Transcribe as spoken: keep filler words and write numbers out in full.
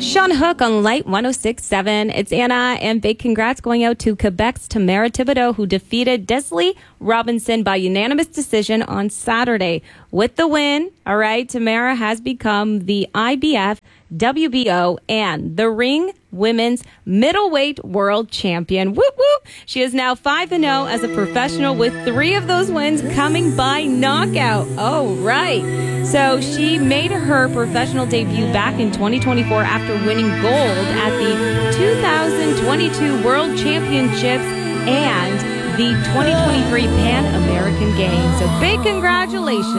Sean Hook on Light one oh six point seven. It's Anna, and big congrats going out to Quebec's Tamara Thibodeau, who defeated Desley Robinson by unanimous decision on Saturday. With the win, all right, Tamara has become the I B F, W B O, and the Ring Women's Middleweight World Champion. Whoop, whoop. She is now five and oh as a professional, with three of those wins coming by knockout. Oh, right. So she made her professional debut back in twenty twenty-four after winning gold at the two thousand twenty-two World Championships and the twenty twenty-three Pan American Games. So big congratulations.